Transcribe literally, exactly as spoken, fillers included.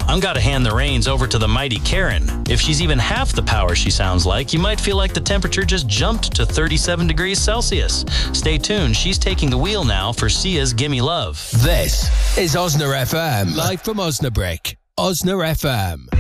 I'm gotta hand the reins over to the mighty Karen. If she's even half the power she sounds like, you might feel like the temperature just jumped to thirty-seven degrees Celsius. Stay tuned, she's taking the wheel now for Sia's Gimme Love. This is Osna F M, live from Osnabrick. Osna F M.